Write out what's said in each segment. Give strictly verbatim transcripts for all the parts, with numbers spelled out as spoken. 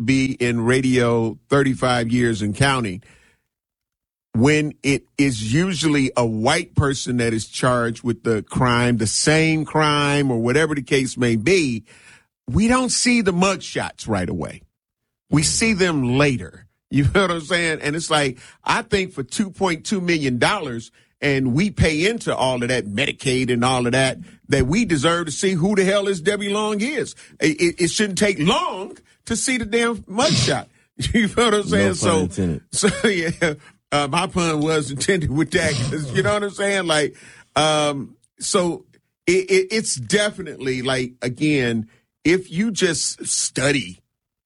be in radio thirty-five years and counting, when it is usually a white person that is charged with the crime, the same crime or whatever the case may be, we don't see the mugshots right away. We see them later. You know what I'm saying? And it's like, I think for two point two million dollars, and we pay into all of that Medicaid and all of that, that we deserve to see who the hell this Debbie Long is. It, it, it shouldn't take long to see the damn mugshot. You know what I'm saying? No so, intended. so yeah, uh, my pun was intended with that. 'Cause you know what I'm saying? Like, um, so it, it, it's definitely like, again, if you just study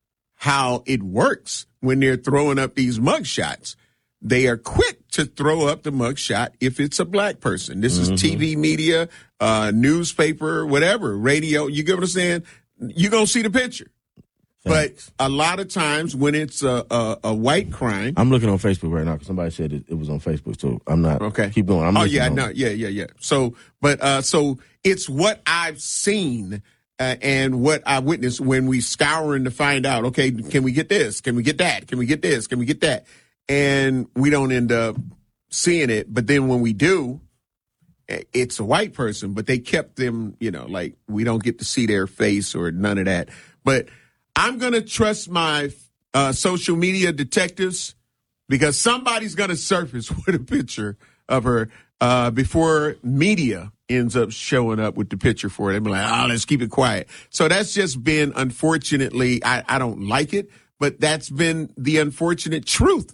how it works when they're throwing up these mugshots, they are quick to throw up the mugshot if it's a black person. This mm-hmm. is T V media, uh, newspaper, whatever, radio. You get what I'm saying? You're going to see the picture. Thanks. But a lot of times when it's a, a, a white crime. I'm looking on Facebook right now because somebody said it, it was on Facebook, so I'm not. Okay. Keep going. I'm oh, yeah, on. no, yeah, yeah, yeah. So, but, uh, so it's what I've seen uh, and what I witnessed when we scouring to find out, okay, can we get this? Can we get that? Can we get this? Can we get that? And we don't end up seeing it. But then when we do, it's a white person, but they kept them, you know, like we don't get to see their face or none of that. But I'm going to trust my uh, social media detectives because somebody's going to surface with a picture of her uh, before media ends up showing up with the picture for it. They'll be like, oh, let's keep it quiet. So that's just been, unfortunately, I, I don't like it, but that's been the unfortunate truth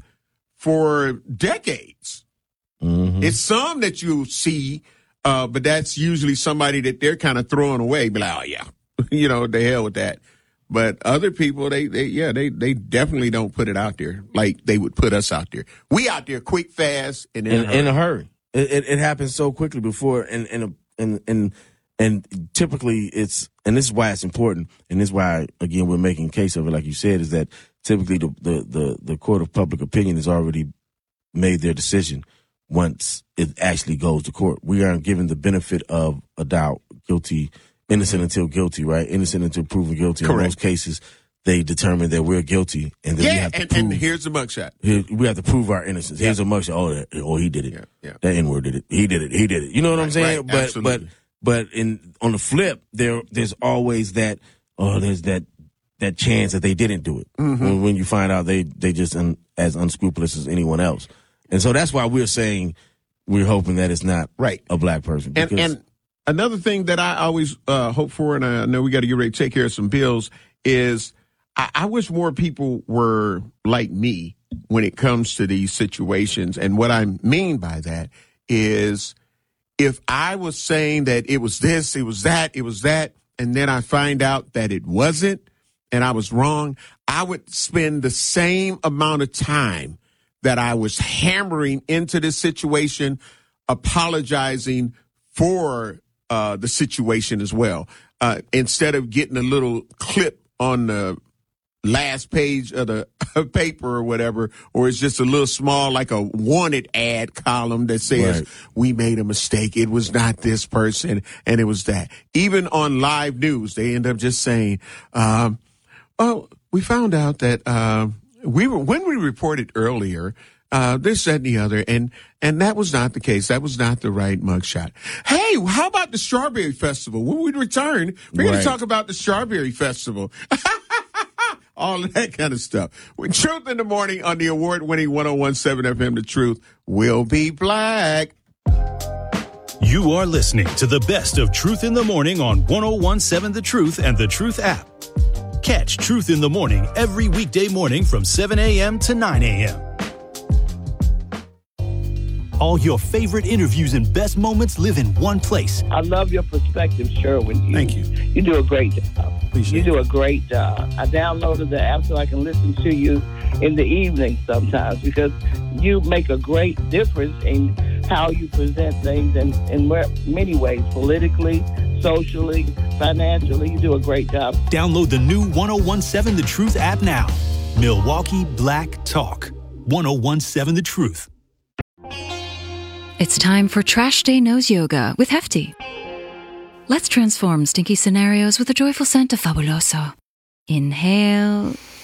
for decades. Mm-hmm. It's some that you see, uh, but that's usually somebody that they're kind of throwing away. Be like, oh, yeah, you know, the hell with that. But other people, they, they, yeah, they, they definitely don't put it out there like they would put us out there. We out there quick, fast, and in, in, a, hurry. in a hurry. It, it, it happens so quickly before, and and and and and typically it's, and this is why it's important, and this is why again we're making a case of it, like you said, is that typically the the the, the court of public opinion has already made their decision once it actually goes to court. We aren't given the benefit of a doubt, guilty. Innocent until guilty, right? Innocent until proven guilty. Correct. In most cases, they determine that we're guilty, and then yeah, we have to and, prove. and here's the mugshot. Here, we have to prove our innocence. Here's yeah. a mugshot. Oh, that, oh, he did it. Yeah, yeah. That N-word did it. He did it. He did it. You know what right, I'm saying? Right, but absolutely. but but in on the flip, there there's always that. Oh, there's that that chance that they didn't do it. Mm-hmm. When, when you find out they they just un, as unscrupulous as anyone else, and so that's why we're saying we're hoping that it's not right. a black person. And, and another thing that I always uh, hope for, and I know we got to get ready to take care of some bills, is I, I wish more people were like me when it comes to these situations. And what I mean by that is if I was saying that it was this, it was that, it was that, and then I find out that it wasn't and I was wrong, I would spend the same amount of time that I was hammering into this situation, apologizing for Uh, the situation as well. Uh, instead of getting a little clip on the last page of the paper or whatever, or it's just a little small, like a wanted ad column that says, right. we made a mistake. It was not this person and it was that. Even on live news, they end up just saying, um, oh, we found out that uh, we were, when we reported earlier, Uh, this, that, and the other, and and that was not the case. That was not the right mugshot. Hey, how about the Strawberry Festival? When we return, we're right. going to talk about the Strawberry Festival. All of that kind of stuff. With Truth in the Morning on the award-winning one oh one point seven F M, The Truth Will Be Black. You are listening to the best of Truth in the Morning on one oh one point seven The Truth and The Truth app. Catch Truth in the Morning every weekday morning from seven a.m. to nine a.m. All your favorite interviews and best moments live in one place. I love your perspective, Sherwin. You, Thank you. You do a great job. Appreciate you do a great job. I downloaded the app so I can listen to you in the evening sometimes because you make a great difference in how you present things in, in many ways, politically, socially, financially. You do a great job. Download the new one oh one point seven The Truth app now. Milwaukee Black Talk. one oh one point seven The Truth. It's time for Trash Day Nose Yoga with Hefty. Let's transform stinky scenarios with a joyful scent of Fabuloso. Inhale.